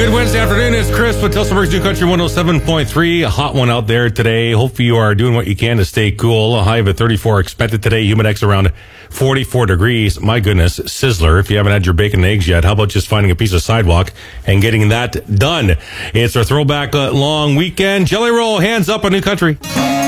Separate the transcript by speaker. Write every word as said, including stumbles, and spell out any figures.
Speaker 1: Good Wednesday afternoon. It's Chris with Tilsonburg's New Country one oh seven point three. A hot one out there today. Hopefully you are doing what you can to stay cool. A high of thirty-four expected today. Humidex around forty-four degrees. My goodness, sizzler. If you haven't had your bacon and eggs yet, how about just finding a piece of sidewalk and getting that done? It's our throwback uh, long weekend. Jelly Roll, hands up on New Country.